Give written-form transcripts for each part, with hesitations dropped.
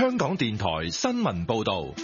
香港電台新聞報道。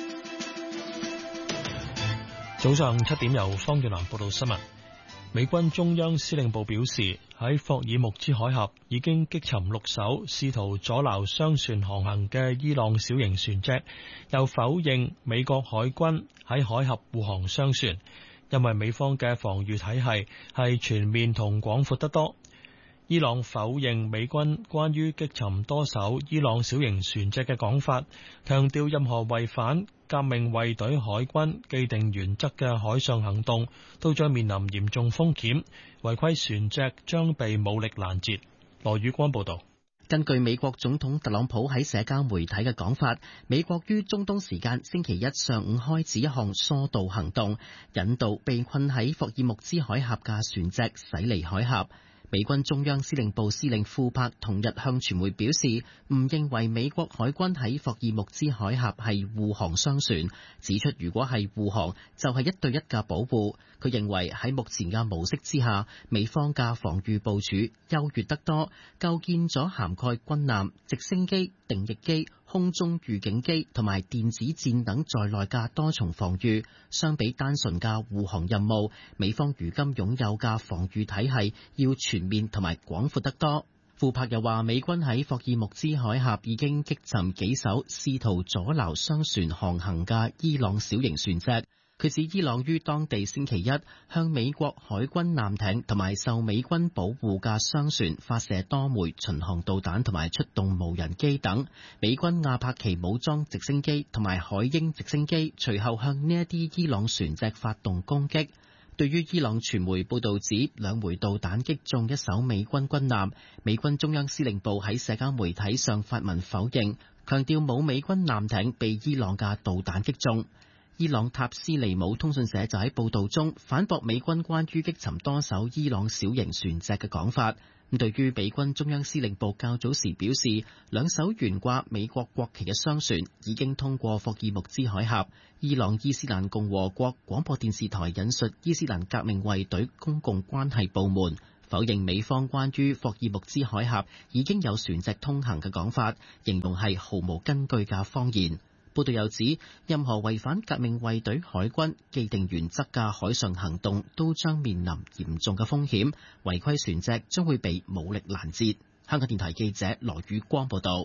早上7點由方月蘭報道新聞。美軍中央司令部表示，喺霍爾木茲海峽已經擊沉6艘試圖阻撓商船航行嘅伊朗小型船隻，又否認美國海軍喺海峽護航商船，因為美方嘅防禦體系係全面同廣闊得多。伊朗否認美軍關於擊沉多艘伊朗小型船隻嘅講法，強調任何違反革命衛隊海軍既定原則嘅海上行動都將面臨嚴重風險，違規船隻將被武力攔截。羅宇光報道。 根據美國總統特朗普喺社交媒體嘅講法，美國於中東時間星期一上午開始一項疏導行動，引導被困喺霍爾木茲海峽嘅船隻駛離海峽。美軍中央司令部司令庫珀同日向傳媒表示，唔認為美國海軍喺霍爾木茲海峽係護航商船，指出如果係護航，就係1對1嘅保護。佢認為喺目前嘅模式之下，美方嘅防禦部署優越得多，構建咗涵蓋軍艦、直升機、定翼機、空中預警機同埋電子戰等在內嘅多重防禦。相比單純嘅護航任務，美方如今擁有嘅防禦體系要全面同埋廣闊得多。庫珀又話，美軍喺霍爾木茲海峽已經擊沉幾艘試圖阻撓商船航行嘅伊朗小型船隻。佢指伊朗於當地星期一向美國海軍艦艇同埋受美軍保護嘅商船發射多枚巡航導彈同埋出動無人機等。美軍亞帕奇武裝直升機同埋海鷹直升機隨後向呢一啲伊朗船隻發動攻擊。對於伊朗傳媒報導指2枚導彈擊中一艘美軍軍艦，美軍中央司令部喺社交媒體上發文否認，強調冇美軍艦艇被伊朗嘅導彈擊中。伊朗塔斯尼姆通訊社就喺報導中反駁美軍關於擊沉多艘伊朗小型船隻嘅講法。對於美軍中央司令部較早時表示，2艘懸掛美國國旗嘅商船已經通過霍爾木茲海峽。伊朗伊斯蘭共和國廣播電視台引述伊斯蘭革命衛隊公共關係部門否認美方關於霍爾木茲海峽已經有船隻通行嘅講法，形容係毫無根據嘅謊言。報道又指，任何違反革命衛隊海軍既定原則嘅海上行動都將面臨嚴重嘅風險，違規船隻將會被武力攔截。香港電台記者羅宇光報道。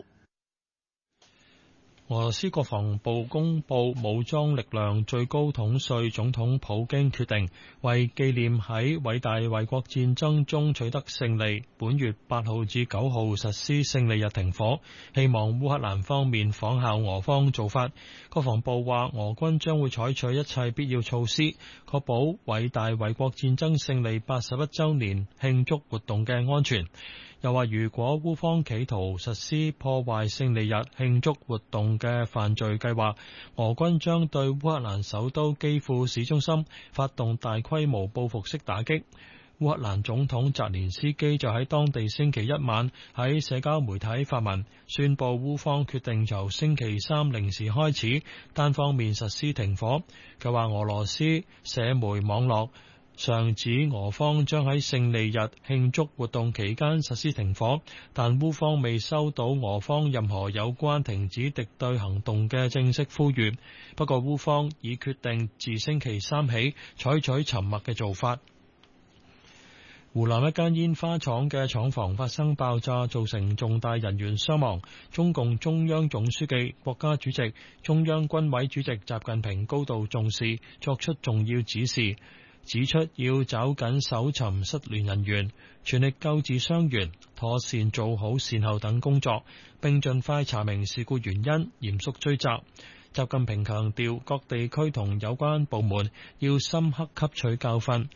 俄羅斯國防部公布，武裝力量最高統帥總統普京決定為紀念喺偉大衛國戰爭中取得勝利，本月8號至9號實施勝利日停火，希望烏克蘭方面仿效俄方做法。國防部話，俄軍將會採取一切必要措施，確保偉大衛國戰爭勝利81週年慶祝活動嘅安全。又話，如果烏方企圖實施破壞勝利日慶祝活動嘅犯罪計劃，俄軍將對烏克蘭首都基輔市中心發動大規模報復式打擊。烏克蘭總統澤連斯基就喺當地星期一晚喺社交媒體發文，宣布烏方決定由星期三零時開始單方面實施停火。佢話俄羅斯社媒網絡上指俄方將喺勝利日慶祝活動期間實施停火，但烏方未收到俄方任何有關停止敵對行動嘅正式呼籲。不過烏方已決定自星期三起採取沉默嘅做法。湖南一間煙花廠嘅廠房發生爆炸，造成重大人員傷亡。中共中央總書記、國家主席、中央軍委主席習近平高度重視，作出重要指示，指出要抓緊搜尋失聯人員，全力救治傷員，妥善做好善後等工作，並盡快查明事故原因，嚴肅追責。習近平強調，各地區同有關部門要深刻吸取教訓，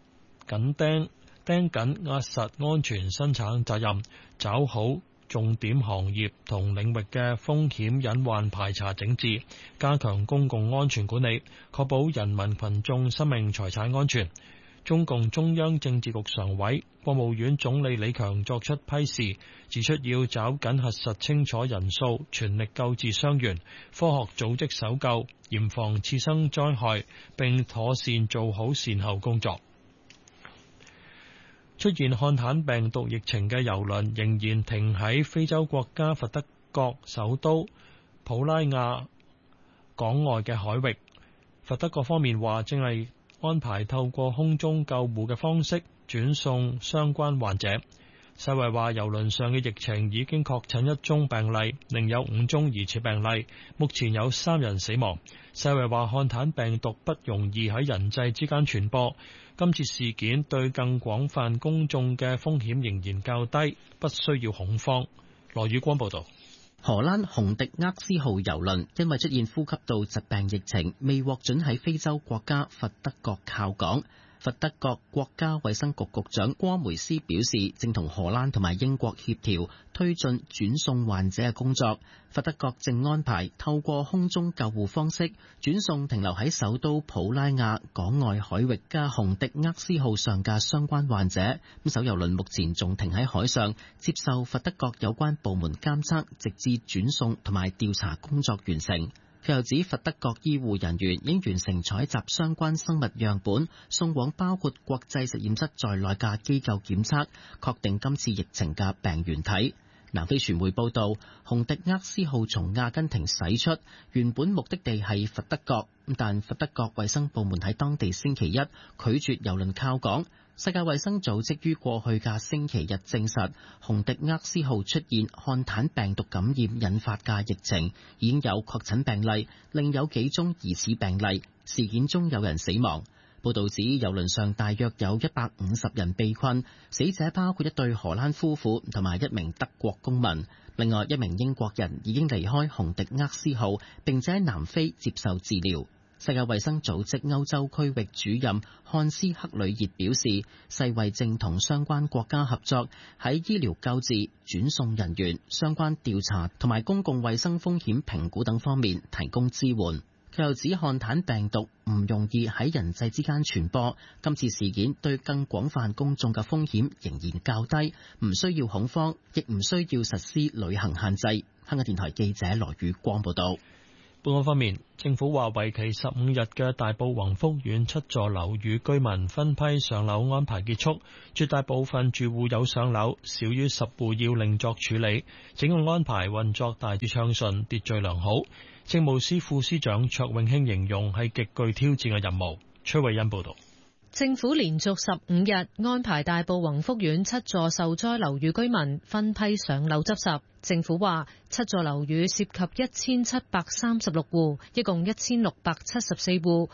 盯緊壓實安全生產責任，抓好重點行業同領域嘅風險隱患排查整治，加強公共安全管理，確保人民群眾生命財產安全。中共中央政治局常委、國務院總理李強作出批示，指出要抓緊核實清楚人數，全力救治傷員，科學組織搜救，嚴防次生災害，並妥善做好善後工作。出現漢坦病毒疫情嘅郵輪仍然停喺非洲國家佛得角首都普拉亞港外嘅海域。佛得角方面話，正係安排透過空中救護嘅方式轉送相關患者。世衛話，郵輪上嘅疫情已經確診1宗病例，另有5宗疑似病例，目前有3人死亡。世衛話，漢坦病毒不容易喺人際之間傳播，今次事件對更廣泛公眾嘅風險仍然較低，不需要恐慌。羅宇光報道。 荷蘭洪迪厄斯號郵輪因為出現呼吸道疾病疫情，未獲准喺非洲國家佛得角靠港。佛得角國家衛生局局長戈梅斯表示，正同荷蘭同埋英國協調推進轉送患者嘅工作。佛得角正安排透過空中救護方式轉送停留喺首都普拉亞港外海域嘅洪迪厄斯號上嘅相關患者。咁艘郵輪目前仲停喺海上，接受佛得角有關部門監測，直至轉送同埋調查工作完成。佢又指，佛得角醫護人員已經完成採集相關生物樣本，送往包括國際實驗室在內嘅機構檢測，確定今次疫情嘅病原體。南非傳媒報道，洪迪厄斯號從阿根廷駛出，原本目的地係佛得角，但佛得角衛生部門喺當地星期一拒絕郵輪靠港。世界衛生組織於過去嘅星期日證實，洪迪厄斯號出現漢坦病毒感染引發嘅疫情，已經有確診病例，另有幾宗疑似病例，事件中有人死亡。報導指，郵輪上大約有150人被困，死者包括一對荷蘭夫婦同埋一名德國公民，另外一名英國人已經離開洪迪厄斯號，並且喺南非接受治療。世界衛生組織歐洲區域主任漢斯克里熱表示，世衛正同相關國家合作，喺醫療救治、轉送人員、相關調查同埋公共衛生風險評估等方面提供支援。佢又指，漢坦病毒唔容易喺人際之間傳播，今次事件對更廣泛公眾嘅風險仍然較低，唔需要恐慌，亦唔需要實施旅行限制。香港電台記者羅宇光報道。 本港方面，政府話為期15日嘅大埔宏福苑7座樓宇居民分批上樓安排結束，絕大部分住戶有上樓，少於10戶要另作處理。整個安排運作大致暢順，秩序良好。政務司副司長卓永興形容係極具挑戰嘅任務。崔慧欣報道。 政府連續15日安排大埔宏福苑7座受災樓宇居民分批上樓執拾。政府話7座樓宇涉及1736戶，一共1674戶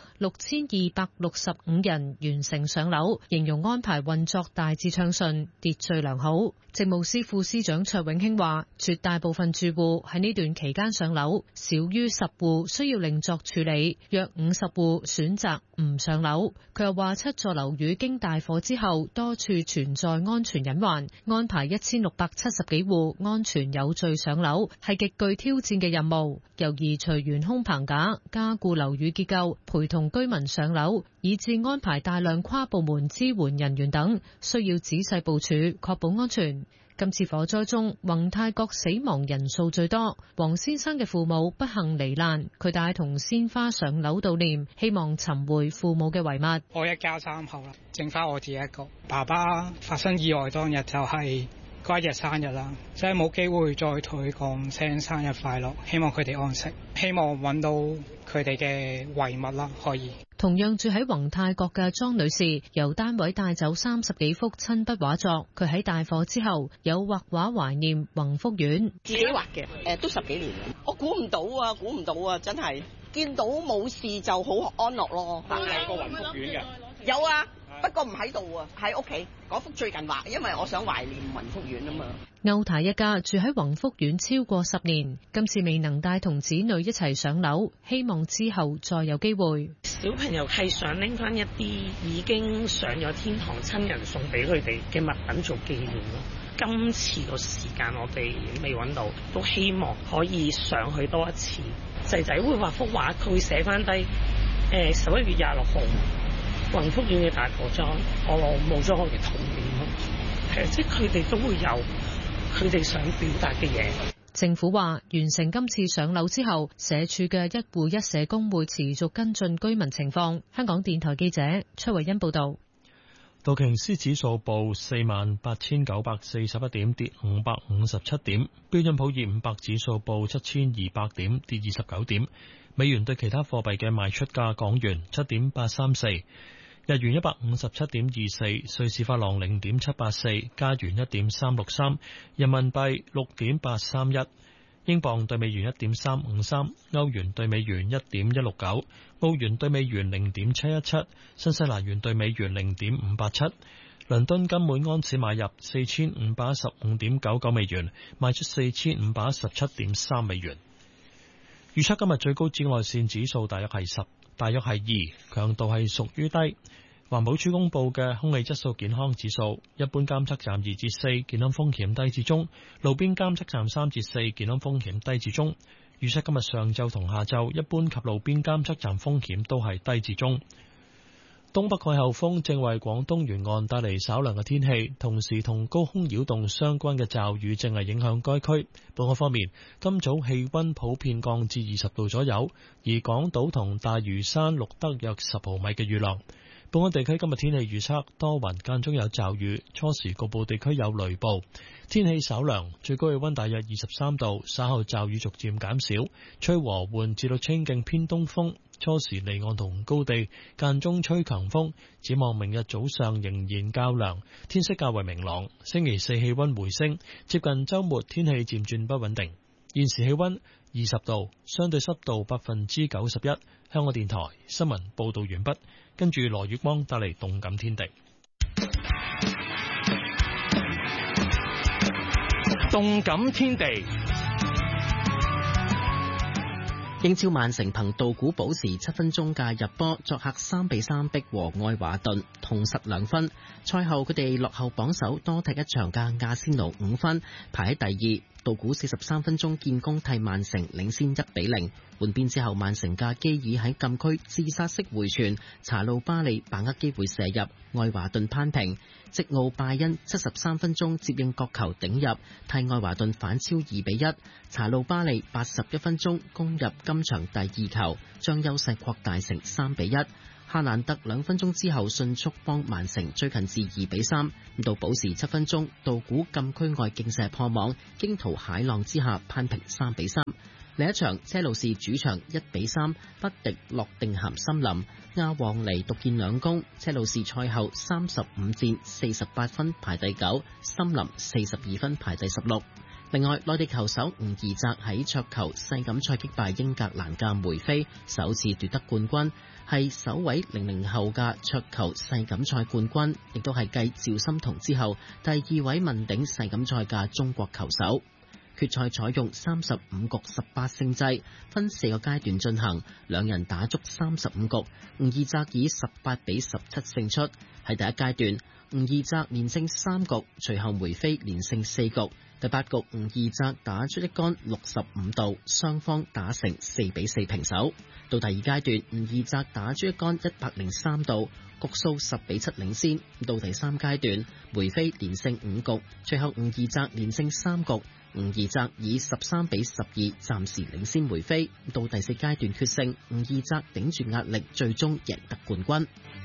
，6265人完成上樓，形容安排運作大致暢順，秩序良好。政務司副司長卓永興話，絕大部分住戶喺呢段期間上樓，少於10戶需要另作處理，約50戶選擇唔上樓。佢又話，7座樓宇經大火之後，多處存在安全隱患，安排1670幾戶安全有序上樓係極具挑戰嘅任務，由移除懸空棚架、加固樓宇結構、陪同居民上樓，以至安排大量跨部門支援人員等，需要仔細部署，確保安全。今次火災中，宏泰閣死亡人數最多。黃先生嘅父母不幸罹難，佢帶同鮮花上樓悼念，希望尋回父母嘅遺物。 我一家3口啦，剩翻我自己一個。爸爸發生意外當日就係嗰一日生日啦，真係冇機會再同佢講聲生日快樂，希望佢哋安息，希望揾到佢哋嘅遺物啦，可以。 同樣住喺宏泰閣嘅莊女士，由單位帶走30幾幅親筆畫作，佢喺大火之後有畫畫懷念宏福苑。 自己畫嘅，都10幾年啦。我估唔到啊，真係見到冇事就好安樂咯。 有個宏福苑嘅， 有啊。不過唔喺度啊，喺屋企嗰幅最近畫，因為我想懷念宏福苑啊嘛。 歐太一家住喺宏福苑超過10年，今次未能帶同子女一齊上樓，希望之後再有機會。 小朋友係想拎翻一啲已經上咗天堂親人送俾佢哋嘅物品做紀念咯。今次個時間我哋未揾到，都希望可以上去多一次。仔仔會畫幅畫，佢會寫翻低11月26號。宏福苑嘅大火災，我冇咗我嘅童年咯。即係佢哋都會有佢哋想表達嘅嘢。 政府話完成今次上樓之後，社署嘅一戶一社工會持續跟進居民情況。香港電台記者崔慧欣報道。 道瓊斯指數報48,941點，跌557點；標準普爾500指數報7,200點，跌29點。美元對其他貨幣嘅賣出價：港元7.834，日元157.24，瑞士法郎0.784，加元1.363，人民幣6.831。英鎊對美元1.353，歐元對美元1.169，澳元對美元0.717，新西蘭元對美元0.587。倫敦金每安士買入4515.99美元，賣出4517.3美元。預測今日最高紫外線指數大約係10，大約係2，強度係屬於低。環保署公布嘅空氣質素健康指數，一般監測站2至4，健康風險低至中；路邊監測站3至4，健康風險低至中。預測今日上晝同下晝，一般及路邊監測站風險都係低至中。東北季候風正為廣東沿岸帶嚟稍涼嘅天氣，同時同高空擾動相關嘅驟雨正係影響該區。本港方面，今早氣溫普遍降至20度左右，而港島同大嶼山錄得約10毫米嘅雨量。本港地區今日天氣預測，多雲間中有驟雨，初時局部地區有雷暴，天氣稍涼，最高氣溫大約23度，稍後驟雨逐漸減少，吹和緩至到清勁偏東風，初時離岸同高地間中吹強風。展望明日早上仍然較涼，天色較為明朗。星期四氣溫回升，接近週末天氣漸轉不穩定。現時氣溫20度，相對濕度91%。香港電台新聞報道完畢，跟住羅月光帶嚟動感天地。 動感天地， 英超曼城憑杜古保時7分鐘嘅入波，作客3-3逼和愛華頓，同失2分。賽後佢哋落後榜首多踢一場嘅阿仙奴5分，排喺第二。杜古43分鐘建功替曼城領先1-0。換邊之後，曼城嘅基爾喺禁區自殺式回傳，查路巴利把握機會射入，愛華頓扳平。積奧拜恩73分鐘接應角球頂入，替愛華頓反超2-1。查路巴利81分鐘攻入今場第2球，將優勢擴大成3-1。夏蘭特2分鐘之後迅速幫曼城追近至2-3，到補時7分鐘，杜古禁區外勁射破網，驚濤駭浪之下扳平3-3。另一場車路士主場1-3不敵諾定咸森林，亞旺尼獨建2功，車路士賽後35戰48分排第9，森林42分排第16。另外，內地球手吳怡澤喺桌球世錦賽擊敗英格蘭嘅梅菲，首次奪得冠軍，係首位00後嘅桌球世錦賽冠軍，亦都係繼趙心童之後第2位問鼎世錦賽嘅中國球手。決賽採用35局18勝制，分4個階段進行，兩人打足35局，吳怡澤以18-17勝出。喺第一階段，吳怡澤連勝3局，隨後梅菲連勝4局。第8局，吳怡澤打出一杆65度，雙方打成4-4平手。到第二階段，吳怡澤打出一杆103度，局數10-7領先。到第三階段，梅菲連勝5局，隨後吳怡澤連勝3局，吳怡澤以13-12暫時領先梅菲。到第四階段決勝，吳怡澤頂住壓力，最終贏得冠軍。